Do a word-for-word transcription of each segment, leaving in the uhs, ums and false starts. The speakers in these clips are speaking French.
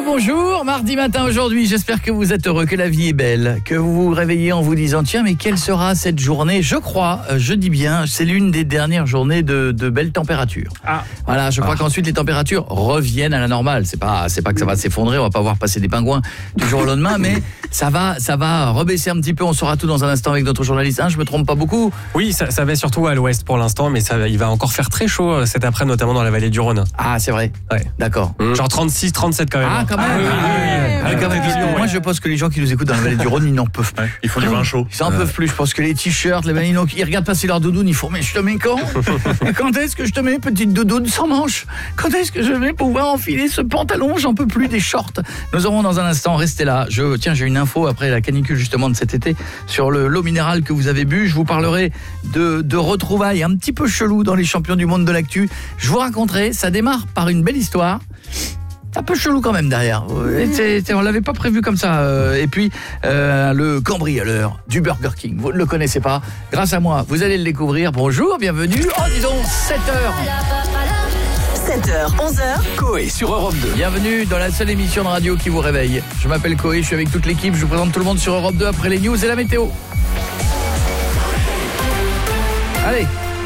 bonjour, mardi matin aujourd'hui, j'espère que vous êtes heureux, que la vie est belle, que vous vous réveillez en vous disant tiens mais quelle sera cette journée? Je crois, je dis bien, c'est l'une des dernières journées de, de belles températures. Ah. Voilà, je crois ah. qu'ensuite les températures reviennent à la normale, c'est pas, c'est pas que ça va s'effondrer, on va pas voir passer des pingouins du jour au lendemain, mais ça va, ça va rebaisser un petit peu, on saura tout dans un instant avec notre journaliste, hein, je me trompe pas beaucoup? Oui, ça, ça va surtout à l'ouest pour l'instant, mais ça, il va encore faire très chaud cet après, notamment dans la vallée du Rhône. Ah c'est vrai, ouais. D'accord. Mmh. Genre trente-six, trente-sept quand même. Ah quand même. Ah, oui, oui, oui. Ah, quand même. Ouais. Moi je pense que les gens qui nous écoutent dans la vallée du Rhône, ils n'en peuvent plus. Ouais, ils font du vin chaud. Ils n'en peuvent plus, je pense que les t-shirts, les balines, ils regardent passer leur doudoune, ils font mais je te mets quand? Quand est-ce que je te mets petite doudoune sans manches? Quand est-ce que je vais pouvoir enfiler ce pantalon? J'en peux plus des shorts. Nous aurons dans un instant, restez là. Je tiens, j'ai une info après la canicule justement de cet été sur le l'eau minérale que vous avez bu. Je vous parlerai de de retrouvailles un petit peu chelou dans les champions du monde de l'actu. Je vous raconterai, ça démarre par une belle histoire. Un peu chelou quand même derrière. C'est, c'est, on l'avait pas prévu comme ça. Et puis euh, le cambrioleur du Burger King. Vous ne le connaissez pas. Grâce à moi, vous allez le découvrir. Bonjour, bienvenue. Oh, dis donc, sept heures. sept heures, onze heures. Coé sur Europe deux. Bienvenue dans la seule émission de radio qui vous réveille. Je m'appelle Coé, je suis avec toute l'équipe. Je vous présente tout le monde sur Europe deux après les news et la météo. Allez.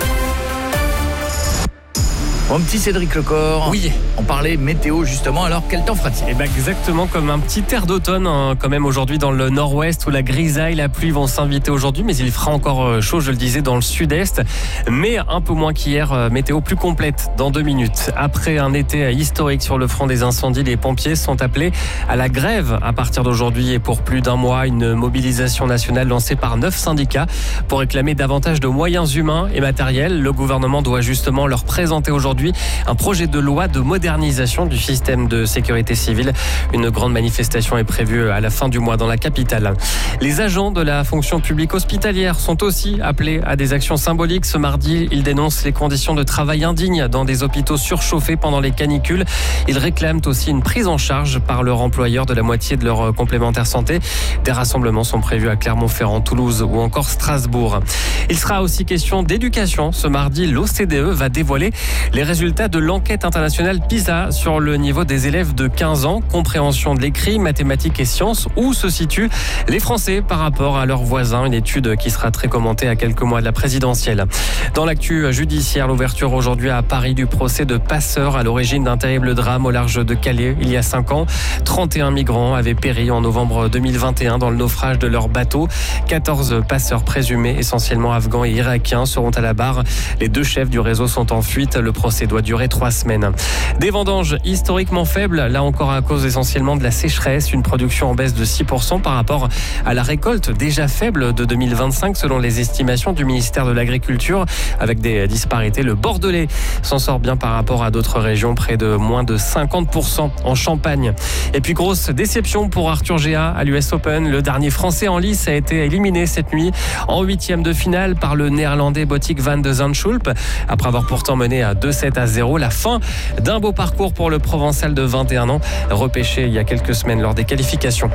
Mon petit Cédric Lecor. Oui. On parlait météo justement, alors quel temps fera-t-il? Eh ben exactement comme un petit air d'automne hein, quand même aujourd'hui dans le nord-ouest où la grisaille, la pluie vont s'inviter aujourd'hui, mais il fera encore chaud, je le disais, dans le sud-est, mais un peu moins qu'hier, météo plus complète dans deux minutes. Après un été historique sur le front des incendies, les pompiers sont appelés à la grève à partir d'aujourd'hui et pour plus d'un mois, une mobilisation nationale lancée par neuf syndicats pour réclamer davantage de moyens humains et matériels. Le gouvernement doit justement leur présenter aujourd'hui un projet de loi de modernisation du système de sécurité civile. Une grande manifestation est prévue à la fin du mois dans la capitale. Les agents de la fonction publique hospitalière sont aussi appelés à des actions symboliques. Ce mardi, ils dénoncent les conditions de travail indignes dans des hôpitaux surchauffés pendant les canicules. Ils réclament aussi une prise en charge par leur employeur de la moitié de leur complémentaire santé. Des rassemblements sont prévus à Clermont-Ferrand, Toulouse ou encore Strasbourg. Il sera aussi question d'éducation. Ce mardi, l'O C D E va dévoiler les résultats de l'enquête internationale PISA sur le niveau des élèves de quinze ans, compréhension de l'écrit, mathématiques et sciences. Où se situent les Français par rapport à leurs voisins? Une étude qui sera très commentée à quelques mois de la présidentielle. Dans l'actu judiciaire, l'ouverture aujourd'hui à Paris du procès de passeurs à l'origine d'un terrible drame au large de Calais il y a cinq ans. trente et un migrants avaient péri en novembre deux mille vingt et un dans le naufrage de leur bateau. quatorze passeurs présumés, essentiellement afghans et irakiens, seront à la barre. Les deux chefs du réseau sont en fuite. Le procès doit durer trois semaines. Des vendanges historiquement faibles, là encore à cause essentiellement de la sécheresse, une production en baisse de six pour cent par rapport à la récolte déjà faible de deux mille vingt-cinq selon les estimations du ministère de l'Agriculture, avec des disparités. Le Bordelais s'en sort bien par rapport à d'autres régions, près de moins de cinquante pour cent en Champagne. Et puis grosse déception pour Arthur Géa à l'U S Open. Le dernier Français en lice a été éliminé cette nuit en huitième de finale par le Néerlandais Botic van de Zandschulp, après avoir pourtant mené à deux sept à zéro. La fin d'un beau parcours pour le Provençal de vingt et un ans, repêché il y a quelques semaines lors des qualifications.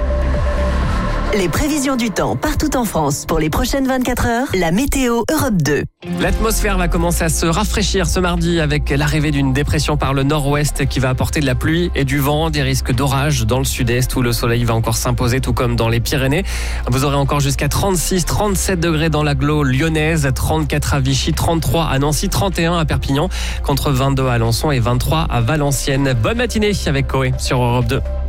Les prévisions du temps partout en France pour les prochaines vingt-quatre heures, la météo Europe deux. L'atmosphère va commencer à se rafraîchir ce mardi avec l'arrivée d'une dépression par le nord-ouest qui va apporter de la pluie et du vent, des risques d'orage dans le sud-est où le soleil va encore s'imposer tout comme dans les Pyrénées. Vous aurez encore jusqu'à trente-six à trente-sept degrés dans l'agglo lyonnaise, trente-quatre à Vichy, trente-trois à Nancy, trente et un à Perpignan, contre vingt-deux à Alençon et vingt-trois à Valenciennes. Bonne matinée avec Coé sur Europe deux.